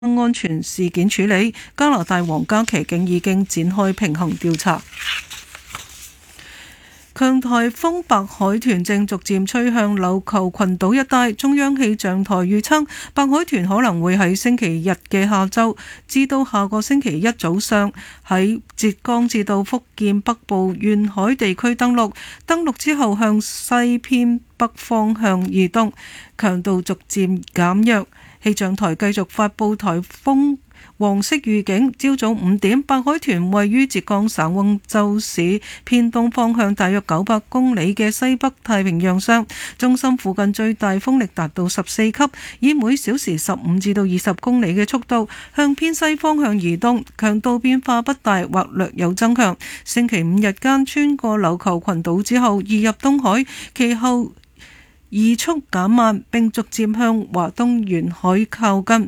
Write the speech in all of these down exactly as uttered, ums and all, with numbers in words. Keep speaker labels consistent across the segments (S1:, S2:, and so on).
S1: 安全事件處理。加拿大皇家騎警已經展開平衡調查。強颱風白海豚正逐漸吹向琉球群島一帶，中央氣象台預測白海豚可能會喺星期日嘅下晝至到下個星期一早上喺浙江至到福建北部沿海地區登陸，登陸之後向西偏北方向移動，強度逐漸減弱。氣象台繼續發布颱風黃色預警，朝早五點，白海豚位於浙江省溫州市偏東方向大約九百公里嘅西北太平洋上，中心附近最大風力達到十四級，以每小時十五至到二十公里嘅速度向偏西方向移動，強度變化不大或略有增強。星期五日間穿過琉球群島之後移入東海，其後移速減慢並逐漸向華東沿海靠近。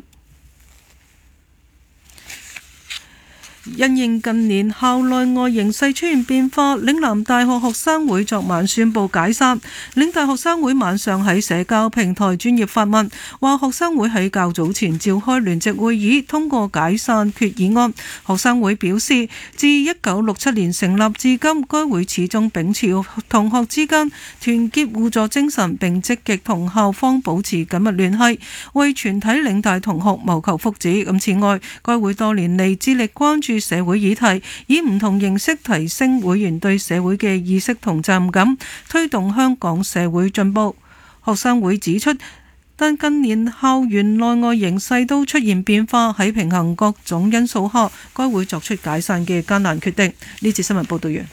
S1: 因應近年校內外形勢出現變化，嶺南大學學生會昨晚宣布解散。嶺大學生會晚上喺社交平台專頁發文，話學生會喺較早前召開聯席會議，通過解散決議案。學生會表示，自一九六七年成立至今，該會始終秉持同學之間團結互助精神，並積極同校方保持緊密聯繫，為全體嶺大同學謀求福祉。咁此外，該會多年嚟致力關注社會議題，以唔同形式提升會員對社會嘅意識同責任感，推動香港社會進步。學生會指出，但近年校園內外形勢都出現變化，喺平衡各種因素下，該會作出解散嘅艱難決定。呢次新聞報道完。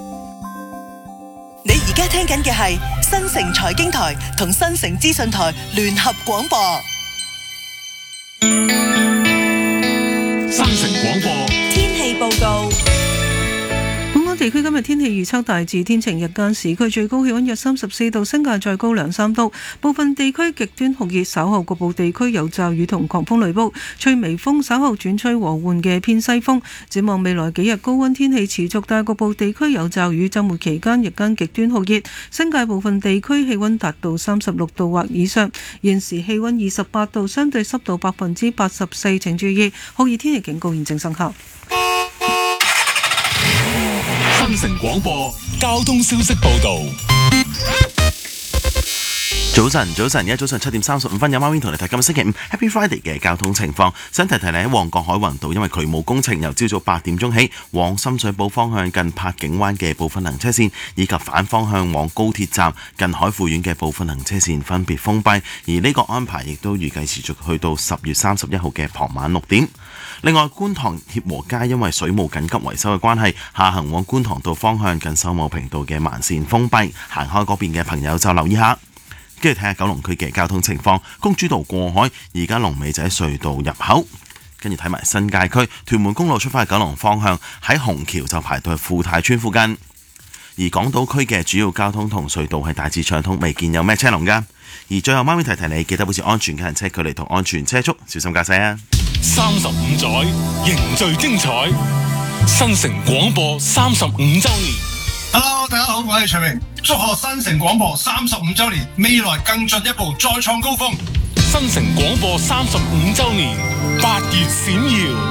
S2: 你而家聽緊嘅係新城財經台同新城資訊台聯合廣播。
S3: 新城廣播
S2: 天氣報告。
S1: 本港地區今日天氣預測大致天晴，日間市區最高氣溫約三十四度，新界再高兩三度。部分地區極端酷熱，稍後局部地區有驟雨同狂風雷暴，吹微風，稍後轉吹和緩嘅偏西風。展望未來幾日高溫天氣持續，但局部地區有驟雨。週末期間日間極端酷熱，新界部分地區氣溫達到三十六度或以上。現時氣溫二十八度，相對濕度百分之八十四，請注意酷熱天氣警告現正生效。
S3: 新城廣播交通消息報道。
S4: 早晨，早晨，而家早上七點三十五分，有貓 wing 同你睇今日星期五 Happy Friday 嘅交通情況。想提提你喺旺角海泓道，因為渠務工程，由朝早八點鐘起，往深水埗方向近柏景灣嘅部分行車線，以及反方向往高鐵站近海富苑嘅部分行車線分別封閉。而呢個安排亦都預計持續去到十月三十一號嘅傍晚六點。另外，觀塘協和街因為水務緊急維修嘅關係，下行往觀塘道方向近秀茂坪道嘅慢線封閉，行開嗰邊嘅朋友就留意下。跟住睇下九龍區嘅交通情況，公主道過海而家龍尾就喺隧道入口。跟住睇埋新界區屯門公路出返去九龍方向，喺紅橋就排到去富泰村附近。而港島區嘅主要交通同隧道係大致暢通，未見有咩車龍㗎。而最後媽咪提提你，記得保持安全嘅行車距離同安全車速，小心駕駛啊！
S3: 三十五載凝聚精彩，新城廣播三十五週年。
S5: Hello， 大家好，我係徐明，祝賀新城廣播三十五週年，未來更進一步，再創高峰。
S3: 新城廣播三十五週年，八月閃耀。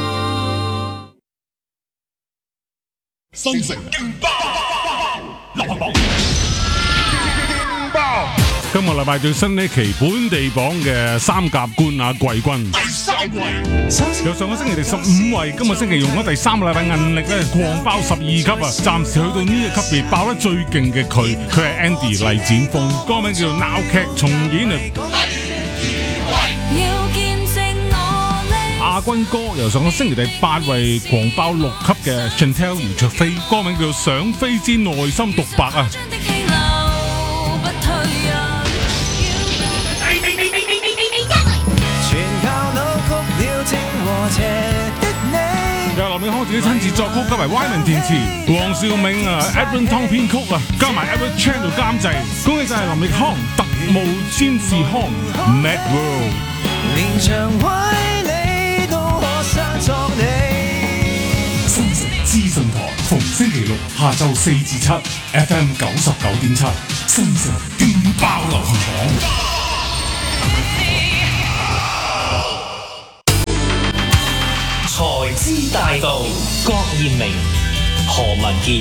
S3: 新城勁爆，流行榜勁爆。
S6: 今個禮拜最新呢期本地榜嘅三甲冠亞季軍，
S3: 第三位，
S6: 由上個星期第十五位，今個星期用咗第三個禮拜韌力咧狂爆十二級啊！暫時去到呢個級別爆得最勁嘅佢，佢係 Andy 黎展峰，歌名叫做鬧劇重演啊！亞軍歌由上個星期第八位狂爆六級嘅 Chantel 姚焯菲，歌名叫做想飛之內心獨白啊！由劉美康自己親自作曲，加埋 Wyman 填詞，黃兆銘啊 Aaron Tong 編曲啊，加埋 Aaron Chan 做監製，恭喜晒林奕匡、特務詹士康 Mad World。連場為你都可相作你。新城資訊台逢星期六下晝四至七 F M 九十九點七，新城勁爆流行榜。
S7: 知大道，郭艷明、何文健。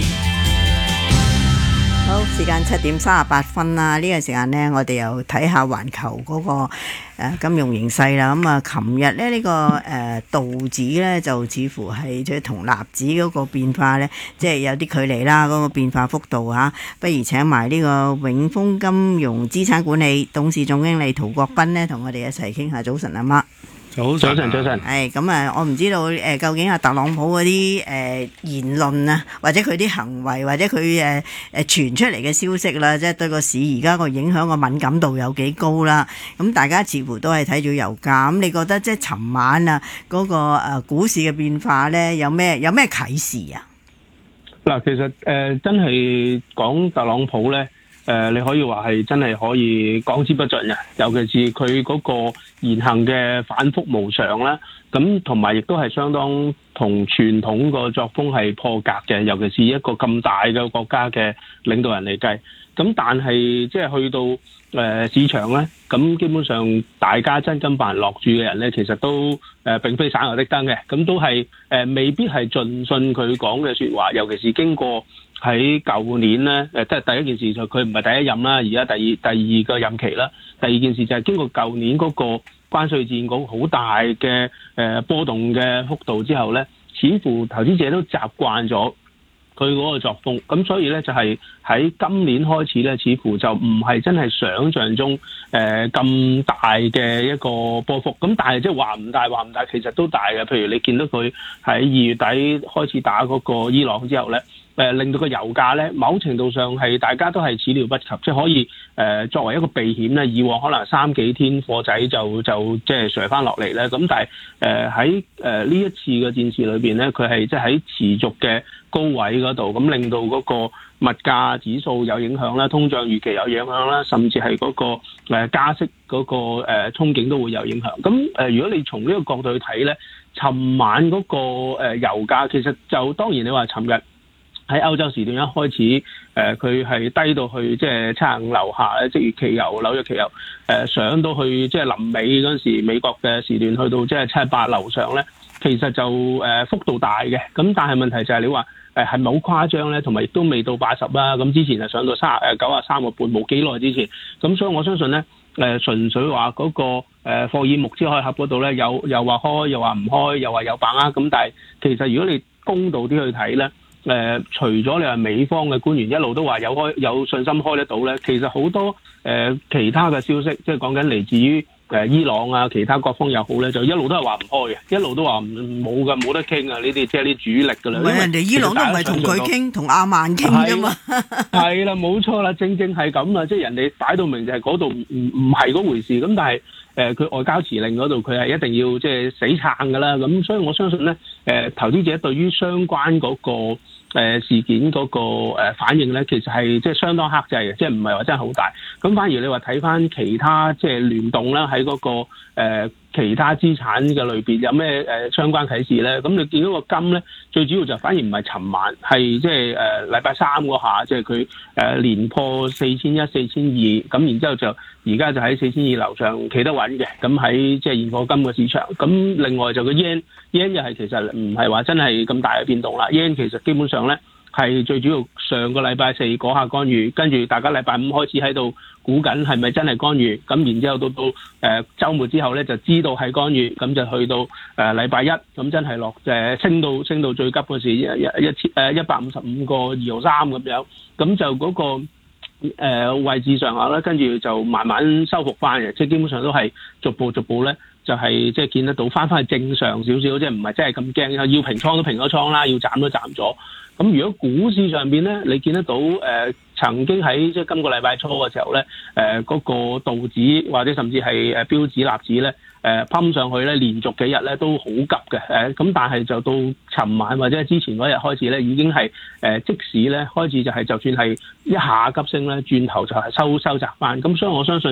S8: 好，時間七點三十八分啦。呢、這個時間呢，我哋又睇下環球嗰、那個誒、呃、金融形勢啦。咁、嗯、啊，琴日咧呢、這個誒、呃、道指咧就似乎係即係同納指嗰個變化咧，即係有啲距離啦。嗰、那個變化幅度嚇、啊，不如請埋呢個永豐金融資產管理董事總經理陶國斌呢，同我哋一齊傾下。早晨，阿媽。
S9: 早晨，早晨。
S8: 係咁啊！我唔知道誒、呃，究竟阿特朗普嗰啲誒言論啊，或者佢啲行為，或者佢誒誒傳出嚟嘅消息啦，即係對個市而家個影響個敏感度有幾高啦？咁大家似乎都係睇住油價。咁你覺得即係尋晚啊嗰、那個誒、呃、股市嘅變化咧，有咩有咩啟示啊？
S9: 嗱，其實誒、呃、真係講特朗普咧。誒、呃，你可以話係真係可以講之不盡嘅，尤其是佢嗰個言行嘅反覆無常啦。咁同埋亦都係相當同傳統個作風係破格嘅，尤其是一個咁大嘅國家嘅領導人嚟計。咁但係即係去到誒、呃、市場咧，咁基本上大家真金白銀落注嘅人咧，其實都誒、呃、並非省油的燈嘅，咁都係誒、呃、未必係盡信佢講嘅説話，尤其是經過。喺舊年咧，誒即係第一件事就佢唔係第一任啦，而家第二第二個任期啦。第二件事就係經過舊年嗰個關稅戰嗰好大嘅誒波動嘅幅度之後咧，似乎投資者都習慣咗佢嗰個作風，咁所以咧就係喺今年開始咧，似乎就唔係真係想像中誒咁、呃、大嘅一個波幅。咁但係即係話唔大話唔大，其實都大嘅。譬如你見到佢喺二月底開始打嗰個伊朗之後咧。誒、呃、令到個油價咧，某程度上係大家都係始料不及，即係可以誒、呃、作為一個避險咧。以往可能三幾天貨仔就就即係瀡翻落嚟咧。咁但係誒喺誒呢一次嘅戰事裏邊咧，佢係即係喺持續嘅高位嗰度，咁令到嗰個物價指數有影響啦，通脹預期有影響啦，甚至係嗰個誒加息嗰個誒憧憬都會有影響。咁誒、呃，如果你從呢個角度去睇咧，尋晚嗰個誒油價其實就當然你話尋日。喺歐洲時段一開始，誒佢係低到去即係七十五樓下咧，即係期油、紐約期油，誒、呃、上到去即係臨尾嗰陣時，美國嘅時段去到即係七十八樓上咧，其實就誒、呃、幅度大嘅。咁但係問題就係你話誒係咪好誇張咧？同埋亦都未到八十啦。咁之前係上到三誒九十三個半，冇幾耐之前。咁所以我相信咧，誒、呃、純粹話嗰、那個誒、呃、霍爾木茲海峽嗰度咧，有又話開，又話唔開，又話有把握。咁但係其實如果你公道啲去睇咧。誒、呃，除咗你話美方嘅官員一路都話有開有信心開得到咧，其實好多誒、呃、其他嘅消息，即係講緊嚟自於誒、呃、伊朗啊，其他各方又好咧，就一路都係話唔開嘅，一路都話冇嘅，冇得傾啊！呢啲即係啲主力㗎啦。唔係人哋伊朗都唔係同佢傾，同阿曼傾㗎嘛。係啦，冇錯啦，正正係咁啊！即係人哋擺到明就係嗰度唔唔係嗰回事，咁但係。誒佢、呃、外交辭令嗰度，佢係一定要即係死撐㗎啦。咁所以我相信咧，誒、呃、投資者對於相關嗰、那個、呃、事件嗰、那個、呃、反應咧，其實係即係相當克制嘅，即係唔係話真係好大。咁反而你話睇翻其他即係聯動啦，喺嗰、那個、呃其他資產嘅類別有咩誒相關啟示咧？咁你見到個金咧，最主要就反而唔係尋晚，係即係誒禮拜三嗰下，即係佢誒連破四千一、四千二，咁然之後就而家就喺四千二樓上企得穩嘅。咁喺即係現貨金嘅市場。咁另外就個 yen yen 又係其實唔係話真係咁大嘅變動啦。yen 其實基本上咧係最主要上個禮拜四嗰下干預，跟住大家禮拜五開始喺度估緊係咪真係干預，咁然之後到到誒週末之後咧就知道係干預，咁就去到誒禮拜一，咁真係落誒升到升到最急嗰時一一千誒一百五十五個二毫三咁樣，咁就嗰個誒位置上下咧，跟住就慢慢收復翻嘅，即係基本上都係逐步逐步咧。就係即係見得到翻翻去正常少少，即係唔係真係咁驚，要平倉都平咗倉啦，要斬都斬咗。咁如果股市上邊咧，你見得到誒、呃、曾經喺即係今個禮拜初嘅時候咧，誒、呃、嗰、那個道指或者甚至係誒標指納指咧，誒噴上去咧，連續幾日咧都好急嘅，誒、呃、咁但係就到尋晚或者係之前嗰日開始咧，已經係誒、呃、即使咧開始就係就算係一下急升咧，轉頭就係收收窄翻。咁所以我相信。誒、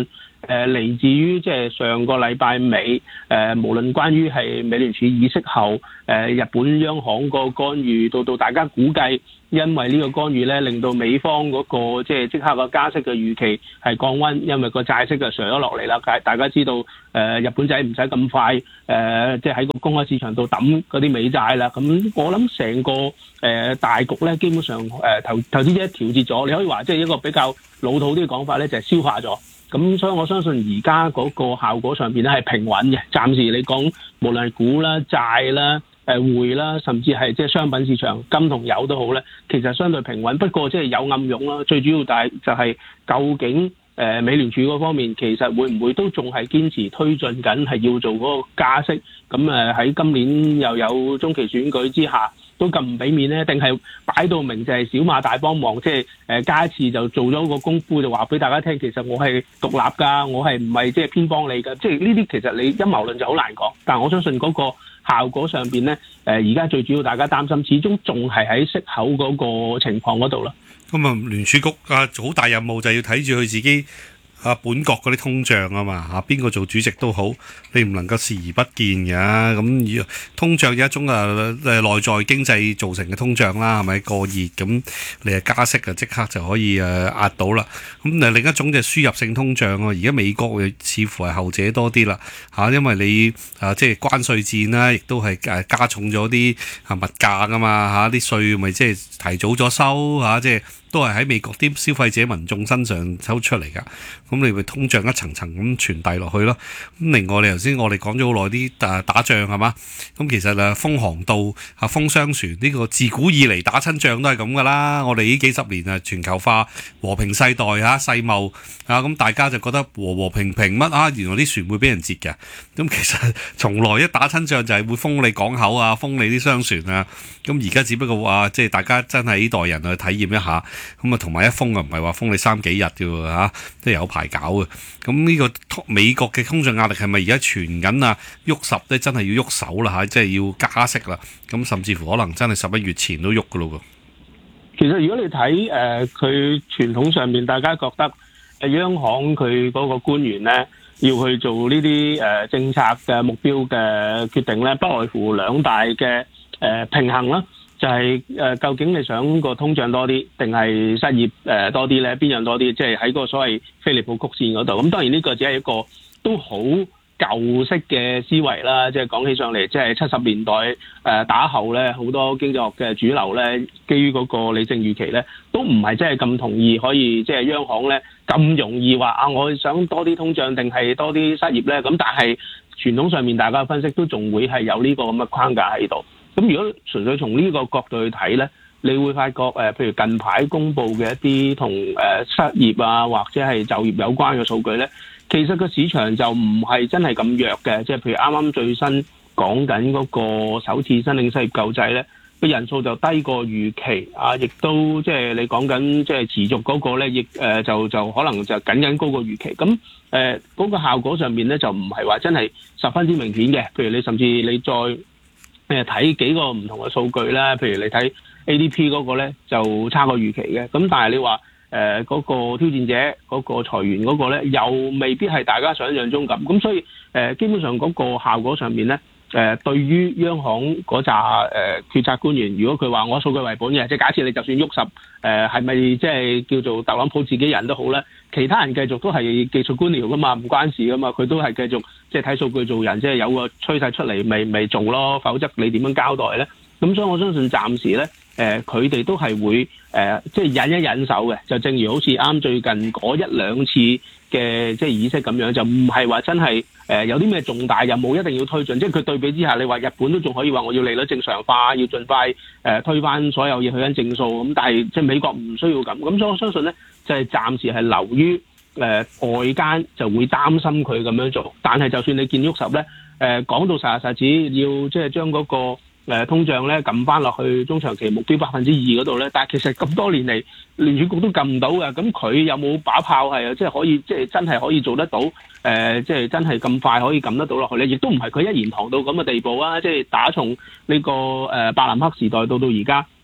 S9: 誒嚟自於即係上個禮拜尾誒、呃，無論關於係美聯儲議息後誒、呃、日本央行個干預，到到大家估計，因為呢個干預咧，令到美方嗰、那個即係即刻個加息嘅預期係降溫，因為個債息就上咗落嚟啦。大大家知道誒、呃、日本仔唔使咁快誒、呃，即係喺個公開市場度抌嗰啲美債啦。咁我諗成個誒、呃、大局咧，基本上誒、呃、投投資者調節咗，你可以話即係一個比較老土啲嘅講法咧，就係、是、消化咗。咁所以我相信而家嗰個效果上邊咧係平穩嘅。暫時你講無論係股啦、債啦、誒匯啦，甚至係即係商品市場金同油都好咧，其實相對平穩。不過即係有暗湧啦。最主要但係就係究竟誒美聯儲嗰方面其實會唔會都仲係堅持推進緊係要做嗰個加息？咁誒喺今年又有中期選舉之下，都咁唔俾面咧，定係擺到明就係小馬大幫忙，即係誒加一次就做咗個功夫，就話俾大家聽，其實我係獨立㗎，我係唔係即係偏幫你㗎？即係呢啲其實你陰謀論就好難講，但係我相信嗰個效果上邊咧，誒而家最主要大家擔心，始終仲係喺息口嗰個情況嗰度啦。
S10: 咁啊，聯儲局啊，好大任務就係要睇住佢自己。啊，本國嗰啲通脹啊嘛，嚇邊個做主席都好，你唔能夠視而不見嘅。咁通脹有一種啊誒內在經濟造成嘅通脹啦，係咪過熱咁你係加息啊，即刻就可以誒壓到啦。咁誒另一種就係輸入性通脹啊，而家美國似乎係後者多啲啦嚇，因為你啊即係關稅戰啦，亦都係誒加重咗啲啊物價噶嘛嚇，啲稅咪即係提早咗收嚇，即係。都係喺美國啲消費者民眾身上抽出嚟㗎，咁你咪通脹一層層咁傳遞落去咯。咁另外你頭先我哋講咗好耐啲誒打仗係嘛，咁其實誒封航道啊封商船呢個自古以嚟打親仗都係咁㗎啦。我哋呢幾十年啊全球化和平世代嚇世貿啊，咁大家就覺得和和平平乜啊，原來啲船會俾人截嘅。咁其實從來一打親仗就係會封你港口啊，封你啲商船啊。咁而家只不過話即係大家真係呢代人去體驗一下。咁啊，同埋一封啊，唔係話封你三幾日嘅喎嚇，都有排搞嘅。咁呢個美國嘅通脹壓力係咪而家傳緊啊？喐十咧真係要喐手啦嚇，即係要加息啦。咁甚至乎可能真係十一月前都喐嘅咯喎。
S9: 其實如果你睇誒佢傳統上面，大家覺得誒央行佢嗰個官員咧要去做呢啲誒政策嘅目標嘅決定咧，不外乎兩大嘅誒、呃、平衡啦。就係、是、誒、呃，究竟你想個通脹多啲，定係失業誒、呃、多啲咧？邊樣多啲？即係喺個所謂菲利普曲線嗰度。咁當然呢個只係一個都好舊式嘅思維啦。即係講起上嚟，即係七十年代誒、呃、打後咧，好多經濟學嘅主流咧，基於嗰個理性預期咧，都唔係真係咁同意可以即係央行咧咁容易話啊，我想多啲通脹定係多啲失業咧？咁但係傳統上面大家分析都仲會係有呢個咁嘅框架喺度。咁如果純粹從呢個角度去睇咧，你會發覺誒、呃，譬如近排公布嘅一啲同誒失業啊或者係就業有關嘅數據咧，其實個市場就唔係真係咁弱嘅。即係譬如啱啱最新講緊嗰個首次申領失業救濟咧，個人數就低過預期啊，亦都即係你講緊即係持續嗰個咧，亦誒就就可能就僅僅高過預期。咁誒嗰個效果上面咧就唔係話真係十分之明顯嘅。譬如你甚至你再誒睇幾個唔同嘅數據啦，譬如你睇 A D P 嗰個咧就差過預期嘅，咁但係你話誒嗰個挑戰者嗰、嗰個裁員嗰個咧又未必係大家想象中咁，咁所以誒、呃、基本上嗰個效果上面咧誒、呃、對於央行嗰扎誒決策官員，如果佢話我數據為本嘅，即係假設你就算喐十誒係咪即係叫做特朗普自己人都好咧，其他人繼續都係技術官僚噶嘛，唔關事噶嘛，佢都係繼續即係睇數據做人，即係有個趨勢出嚟，咪咪做咯，否則你點樣交代咧？咁所以我相信暫時咧，誒佢哋都係會誒、呃、即係忍一忍手嘅，就正如好似啱最近嗰一兩次嘅即係議息咁樣，就唔係話真係誒、呃、有啲咩重大任務一定要推進，即係佢對比之下，你話日本都仲可以話我要利率正常化，要盡快誒、呃、推翻所有嘢去緊正數，咁但係即係美國唔需要咁，咁所以我相信咧就係、是、暫時係流於誒、呃、外間就會擔心佢咁樣做，但係就算你見喐十咧，誒、呃、講到實實質要即係將嗰個。誒通脹咧撳翻落去中長期目標百分之二嗰度咧，但係其實咁多年嚟聯儲局都撳唔到嘅，咁佢有冇把炮係啊？即係可以即係真係可以做得到？誒、呃，即係真係咁快可以撳得到落去咧？亦都唔係佢一言堂到咁嘅地步啊！即係打從呢個誒伯南克時代到到而家，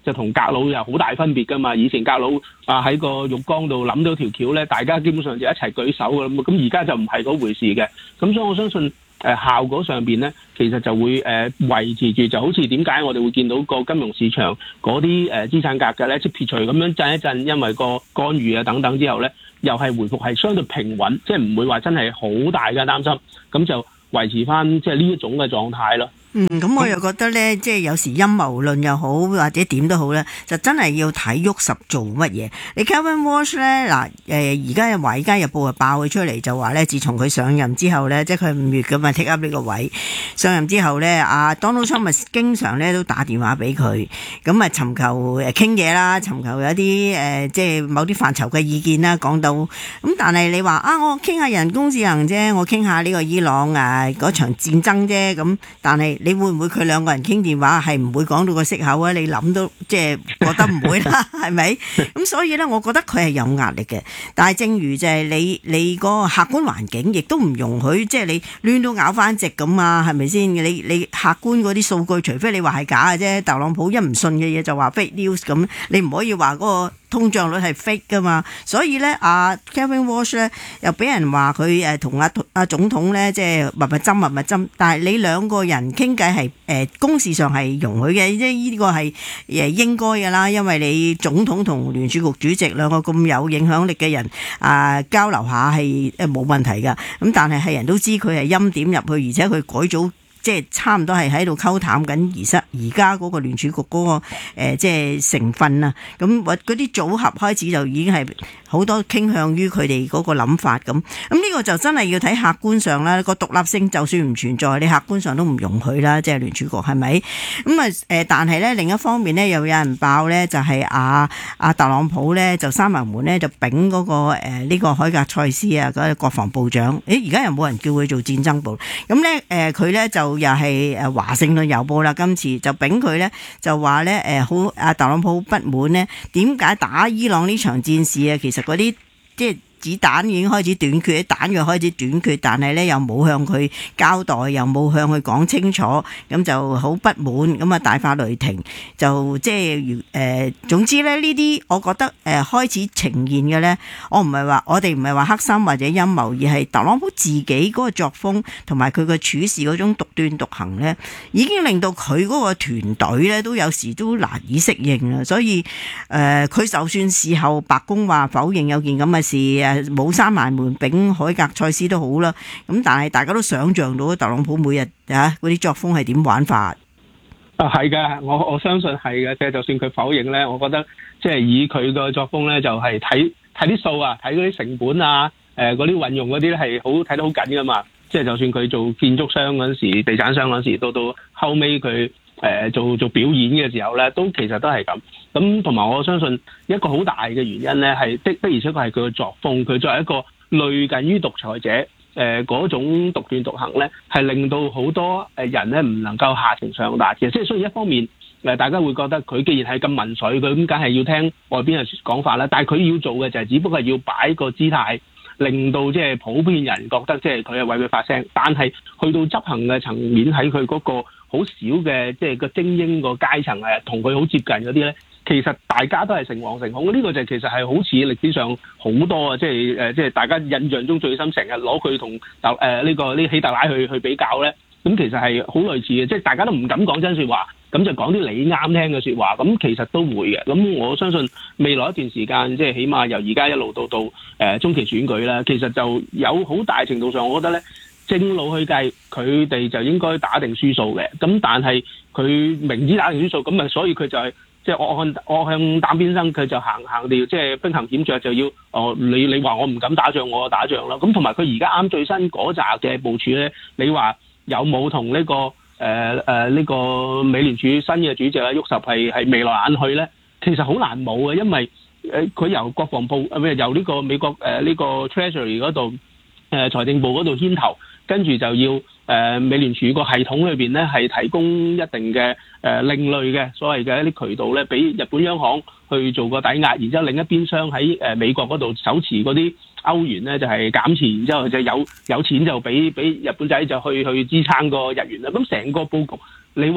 S9: 就同格佬有好大分別噶嘛。以前格佬啊喺個浴缸度諗到條橋咧，大家基本上就一齊舉手噶啦。咁而家就唔係嗰回事嘅。咁所以我相信誒、呃、效果上邊咧，其實就會誒、呃、維持住，就好似點解我哋會見到個金融市場嗰啲誒資產價格咧，即係撇除咁樣震一震，因為個干預啊等等之後咧，又係回復係相對平穩，即係唔會話真係好大嘅擔心，咁就維持翻即係呢一種嘅狀態咯。
S8: 嗯，咁我又覺得咧，即係有時陰謀論又好，或者點都好咧，就真係要睇沃什做乜嘢。你 Kevin Walsh 咧，嗱，誒而家《華爾街日報》就爆佢出嚟，就話咧，自從佢上任之後咧，即係佢五月咁啊 take up 呢個位上任之後咧，阿 Donald Trump 咪經常咧都打電話俾佢，咁啊尋求誒傾嘢啦，尋求有啲誒即係某啲範疇嘅意見啦，講到咁，但係你話啊，我傾下人工智能啫，我傾下呢個伊朗啊嗰場戰爭啫，咁但係你會唔會佢兩個人傾電話係唔會講到個息口啊？你諗都即係覺得唔會啦，係咪？咁所以咧，我覺得佢係有壓力嘅。但係正如就係你你個客觀環境亦都唔容許，即係你亂到咬翻直咁啊？係咪先？你你客觀嗰啲數據，除非你話係假嘅啫。特朗普一唔信嘅嘢就話 fake news 咁，你唔可以話嗰個通脹率係 fake 噶嘛。所以咧，阿 Kevin Walsh 咧又俾人話佢誒同阿阿總統咧即係密密針密密針，但係你兩個人傾偈係。誒公事上係容許嘅，即係呢個係誒應該嘅啦，因為你總統同聯儲局主席兩個咁有影響力嘅人啊交流下係誒冇問題㗎。咁但係係人都知佢係欽點入去，而且佢改組。即係差唔多係喺度溝淡緊，而家而家嗰個聯儲局嗰、嗰個、呃、即係成分啊，咁或嗰啲組合開始就已經係好多傾向於佢哋嗰個諗法咁。咁呢個就真係要睇客觀上啦，個獨立性就算唔存在，你客觀上都唔容許啦，即係聯儲局係咪？咁啊誒，但係咧另一方面咧，又有人爆咧，就係阿阿特朗普咧就閂埋門咧就丙嗰、嗰個呢、呃呢個海格賽斯啊，嗰、嗰個國防部長，誒而家又冇人叫佢做戰爭部，咁咧誒佢咧就。又係誒華盛頓郵報啦，今次就丙佢咧就話咧誒好阿特朗普不滿咧，點解打伊朗呢場戰事啊？其實嗰啲即係。子彈已經開始短缺，彈藥開始短缺，但係咧又冇向佢交代，又冇向佢講清楚，咁就好不滿，咁啊大發雷霆，就即係誒總之咧呢啲，我覺得誒、呃、開始呈現嘅咧，我唔係話我哋唔係話黑心或者陰謀，而係特朗普自己嗰個作風同埋佢個處事嗰種獨斷獨行咧，已經令到佢嗰個團隊咧都有時都難以適應啦。所以誒佢、呃、就算事後白宮話否認有件咁嘅事。冇閂埋門丙海格賽斯都好啦，咁但係大家都想像到特朗普每日啊嗰啲作風係點玩法？
S9: 啊係嘅，我我相信係嘅，即係就算佢否認咧，我覺得即係以佢個作風咧，就係睇睇啲數啊，睇嗰啲成本啊，誒嗰啲運用嗰啲咧係好睇得好緊噶嘛。即係就算佢做建築商嗰陣時，地產商嗰陣時，到到後尾佢誒做做表演嘅時候咧，都其實都係咁。咁同埋我相信一個好大嘅原因咧，係的的而且確係佢嘅作風。佢作為一個類近於獨裁者，誒嗰種獨斷獨行咧，係令到好多誒人咧唔能夠下情上達嘅。即係所以一方面誒，大家會覺得佢既然係咁民粹，佢咁梗係要聽外邊嘅講法啦。但係佢要做嘅就係只不過係要擺個姿態，令到即係普遍人覺得即係佢係為佢發聲。但係去到執行嘅層面，喺佢嗰個好少嘅即係個精英個階層係同佢好接近嗰啲咧，其實大家都係誠惶誠恐。呢、這個就其實係好似歷史上好多啊，即係誒，即係大家印象中最深，成日攞佢同特誒呢個呢希特拉去去比較咧。咁其實係好類似嘅，即係大家都唔敢講真説話，咁就講啲你啱聽嘅説話。咁其實都會嘅。咁我相信未來一段時間，即係起碼由而家一路到到誒、呃、中期選舉咧，其實就有好大程度上，我覺得咧。正路去計，佢哋就應該打定輸數嘅。咁但係佢明知打定輸數，咁啊，所以佢就係即係惡向惡向膽邊生，佢就行行掉，即係兵行險著，就要哦，你你話我唔敢打仗，我就打仗啦。咁同埋佢而家啱最新嗰紮嘅部署咧，你話有冇同呢個誒誒呢個美聯儲新嘅主席啊沃什係係眉來眼去咧？其實好難冇嘅，因為誒佢由國防部啊，唔係由呢個美國誒呢個 Treasury 嗰度誒財政部嗰度牽頭。跟住就要誒、呃、美聯儲個系統裏邊咧，係提供一定嘅誒、呃、另類嘅所謂嘅一啲渠道咧，俾日本央行去做個抵押，然之後另一邊廂喺誒美國嗰度手持嗰啲歐元咧，就係、是、減持，然之後就有有錢就俾俾日本仔就去去支撐個日元啦。咁成個佈局，你話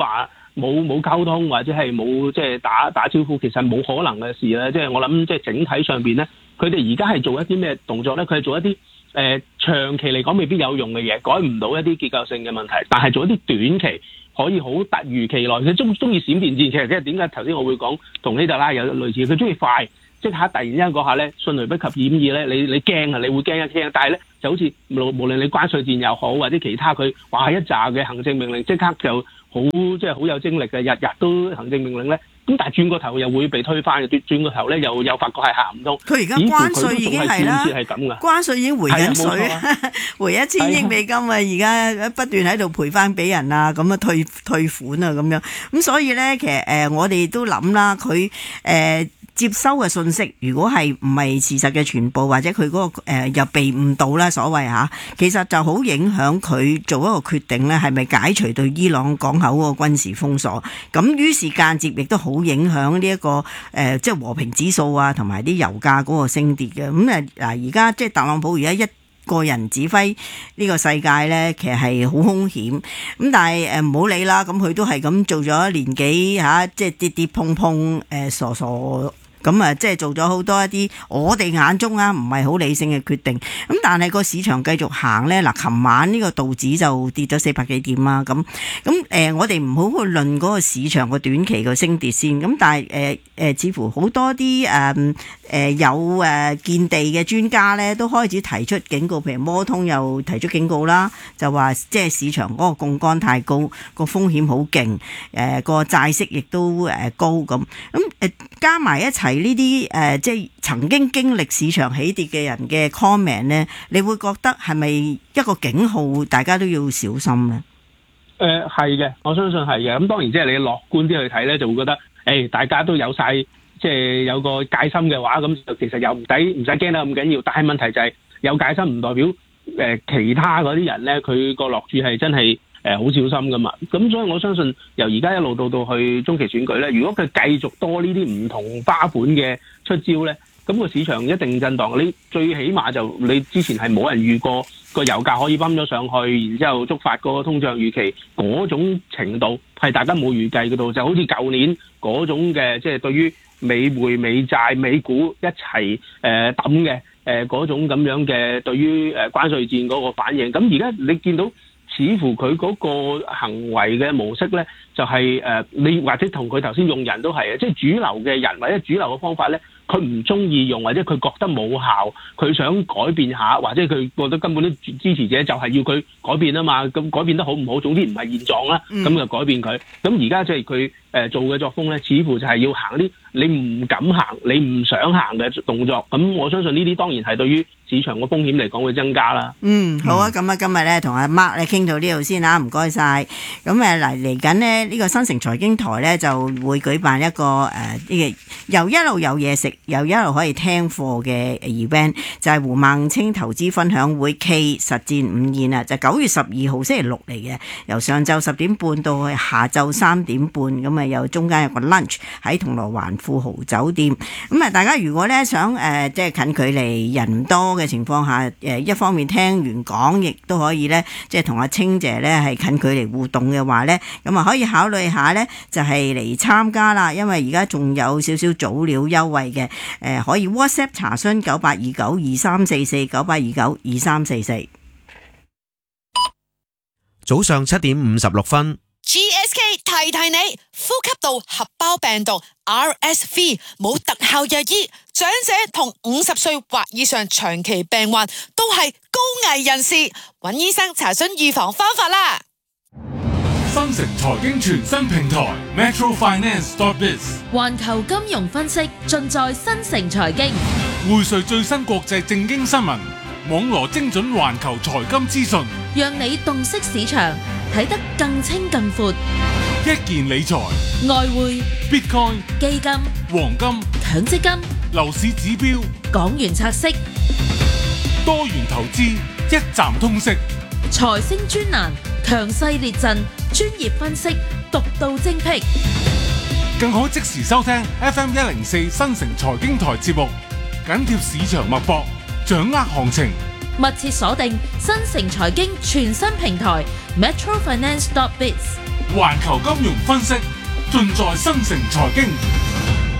S9: 冇冇溝通或者係冇即係打打招呼，其實冇可能嘅事咧。即係我諗，即係整體上邊咧，佢哋而家係做一啲咩動作咧？佢係做一啲誒、呃、長期嚟講未必有用嘅嘢，改唔到一啲結構性嘅問題，但係做一啲短期可以好突如其來。佢中中意閃電戰，其實即係點解頭先我會講同希特拉有類似，佢中意快。即刻突然之間嗰下咧，迅雷不及掩耳咧，你你驚啊，你會驚一驚。但係咧就好似無無論你關稅戰又好，或者其他佢話一紮嘅行政命令，即刻就好即係好有精力嘅，日日都行政命令咧。咁但係轉個頭又會被推翻嘅，轉個頭咧又又發覺係行唔通。
S8: 佢而家關稅已經係啦，關稅已經回緊水，回一千億美金啊！而家不斷喺度賠翻俾人啊，咁啊退退款啊咁樣。咁所以咧，其實誒、呃、我哋都諗啦，佢誒。呃接收嘅信息，如果係唔係事實嘅全部，或者佢嗰、那個、呃、又被誤導啦，所謂嚇，其實就好影響佢做一個決定咧，係咪解除對伊朗港口嗰個軍事封鎖？咁於是間接亦都好影響呢、這、一個誒、呃，即係和平指數啊，同埋啲油價嗰個升跌嘅。咁誒嗱，而家即係特朗普而家一個人指揮呢個世界咧，其實係好兇險。咁但係誒唔好理啦，咁佢都係咁做咗一年幾嚇、啊，即係跌跌碰碰誒、呃、傻傻。咁啊，即係做咗好多一啲我哋眼中啊唔係好理性嘅決定。咁但係個市場繼續行咧，嗱，琴晚呢個道指就跌咗四百幾點啦。咁咁誒，我哋唔好去論嗰個市場個短期個升跌先。咁但係誒誒，似乎好多啲誒誒有誒見地嘅專家咧，都開始提出警告，譬如摩通又提出警告啦，就話即係市場嗰個槓桿太高，個風險好勁，誒個債息亦都誒高咁。咁誒加埋一齊。呢啲誒即係曾經經歷市場起跌嘅人嘅 comment 咧，你會覺得係咪一個警號？大家都要小心咧。
S9: 誒係嘅，我相信係嘅。咁當然即係你樂觀啲去睇咧，就會覺得誒、欸、大家都有晒即係有個戒心嘅話，咁其實又唔使唔使驚得咁緊要。但係問題就係有戒心唔代表誒、呃、其他嗰啲人咧，佢個落注係真係。誒好、呃、小心噶嘛，咁所以我相信由而家一路到到去中期選舉咧，如果佢繼續多呢啲唔同花款嘅出招咧，咁個市場一定震盪。你最起碼就你之前係冇人預過個油價可以泵咗上去，然之後觸發嗰個通脹預期嗰種程度，係大家冇預計嗰度，就好似舊年嗰種嘅，即係對於美匯、美債、美股一齊誒抌嘅誒嗰種咁樣嘅對於誒關稅戰嗰個反應。咁而家你見到。似乎佢嗰個行為嘅模式咧，就係、是、誒、呃、你或者同佢頭先用人都係啊，即係主流嘅人或者主流嘅方法咧，佢唔中意用或者佢覺得冇效，佢想改變下，或者佢覺得根本啲支持者就係要佢改變啊嘛，咁改變得好唔好，總之唔係現狀啦，咁、嗯、就改變佢。咁而家即係佢誒做嘅作風咧，似乎就係要行啲你唔敢行、你唔想行嘅動作。咁我相信呢啲當然係對於市場嘅風險嚟講會增加啦。嗯，
S8: 好啊，咁啊，今日咧同阿 Mark 咧傾到呢度先啦，唔該晒。咁誒嚟嚟緊呢，呢個新城財經台咧就會舉辦一個誒呢個又一路有嘢食又一路可以聽課嘅 event，就係胡孟青投資分享會 K 實戰午宴啊，就九月十二號星期六嚟嘅，由上晝十點半到去下晝三點半，咁啊有中間有個 lunch 喺銅鑼灣富豪酒店。咁啊，大家如果咧想誒即係近距離人唔多嘅情況下，誒一方面聽完講，亦都可以咧，即係同阿清姐咧係近距離互動嘅話咧，咁啊可以考慮下咧，就係嚟參加啦。因為而家仲有少少早鳥優惠嘅，誒可以 WhatsApp 查詢九八二九二三四四九八二九二三四四。
S11: 早上七點五十六分。
S2: G S K 提提你，呼吸道合胞病毒 R S V 冇特效藥醫，長者同五十歲或以上長期病患都係高危人士，揾醫生查詢預防方法啦。
S3: 新城財經全新平台 Metro Finance dot biz，
S12: 環球金融分析盡在新城財經，
S3: 匯萃最新國際政經新聞，網羅精準環球財金資訊，
S12: 讓你洞悉市場，睇得更清更闊。
S3: 一件理財、
S12: 外匯、
S3: Bitcoin、
S12: 基金、
S3: 黃金、
S12: 強積金、
S3: 樓市指標、
S12: 港元拆息、
S3: 多元投資，一站通識。
S12: 財星專欄，強勢列陣，專業分析，獨到精闢。
S3: 更可即時收聽 F M 一零四新城財經台節目，緊貼市場脈搏，掌握行情。
S12: 密切鎖定新城財經全新平台 Metro Finance dot biz。
S3: 環球金融分析，盡在新城財經。